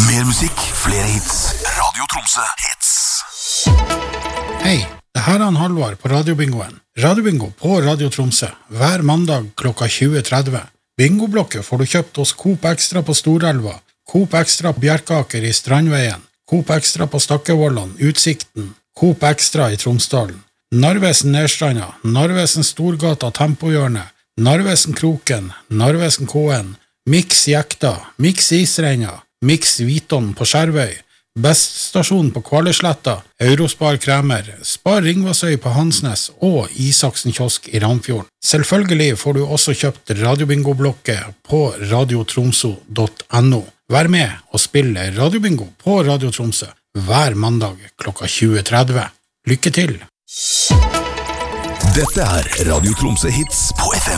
Mer musikk, flere hits. Radio Tromsø hits. Hei, det her er Halvard på Radiobingoen. Radiobingo på Radio Tromsø. Hver mandag klokka 20:30. Bingoblokke får du kjøpt hos Coop Extra på Storelva, Coop Extra på Bjerkaker i Strandveien, Coop Extra på Stakkevollan, Utsikten, Coop Extra i Tromsdalen, Narvesen Nedstranda, Narvesen Storgata Tempohjørnet, Narvesen Kroken, Narvesen KN, Mix Jekta, Mix Isreina, Mix Viton på Skjervøy, Best stasjon på Kvaløysletta, Eurospar Kremer, Spar Ringvassøy på Hansnes og Isaksen kiosk i Ramfjorden. Selvfølgelig får du også kjøpt Radiobingo-blokke på radiotromso.no. Vær med og spille Radiobingo på Radio Tromsø hver mandag klokka 20:30. Lykke til! Dette er Radio Tromsø hits på FM.